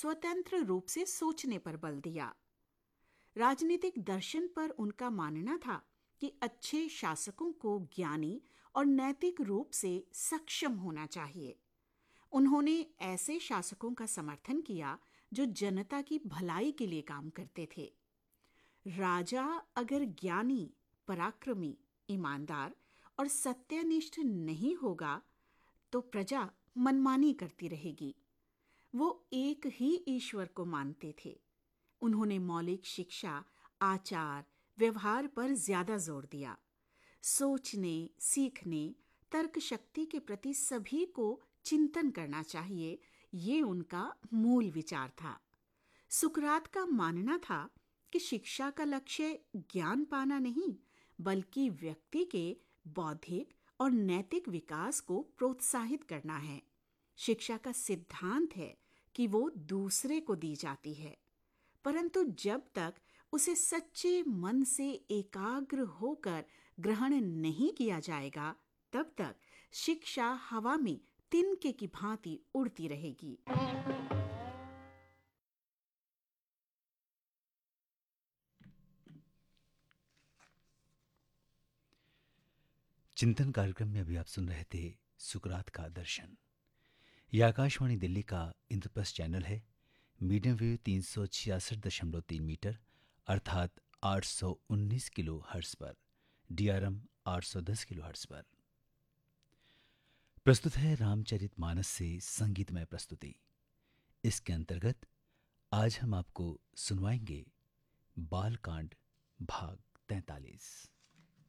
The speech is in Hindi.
स्वतंत्र रूप से सोचने पर बल दिया। राजनीतिक दर्शन पर उनका मानना था कि अच्छे शासकों को ज्ञानी और नैतिक रूप से सक्षम होना चाहिए। उन्होंने ऐसे शासकों का समर्थन किया जो जनता की भलाई के लिए काम करते थे। राजा अगर ज्ञानी, पराक्रमी, ईमानदार और सत्यनिष्ठ नहीं होगा तो प्रजा मनमानी करती रहेगी। वो एक ही ईश्वर को मानते थे। उन्होंने मौलिक शिक्षा, आचार, व्यवहार पर ज्यादा जोर दिया। सोचने, सीखने, तर्क शक्ति के प्रति सभी को चिंतन करना चाहिए, ये उनका मूल विचार था। सुकरात का मानना था कि शिक्षा का लक्ष्य ज्ञान पाना नहीं, बल्कि व्यक्ति के बौद्धिक और नैतिक विकास को प्रोत्साहित करना है। शिक्षा का सिद्धांत है कि वो दूसरे को दी जाती है, परंतु जब तक उसे सच्चे मन से एकाग्र होकर ग्रहण नहीं किया जाएगा, तब तक शिक्षा हवा में तिनके की भांति उड़ती रहेगी। चिंतन कार्यक्रम में अभी आप सुन रहे थे सुकरात का दर्शन। यह आकाशवाणी दिल्ली का इंद्रप्रस्थ चैनल है। मीडियम वेव 366.3 मीटर अर्थात 819 किलो हर्ट्ज पर, DRM 810 किलो हर्ट्ज पर। प्रस्तुत है रामचरितमानस से संगीतमय प्रस्तुति। इसके अंतर्गत आज हम आपको सुनवाएंगे बालकांड भाग 43।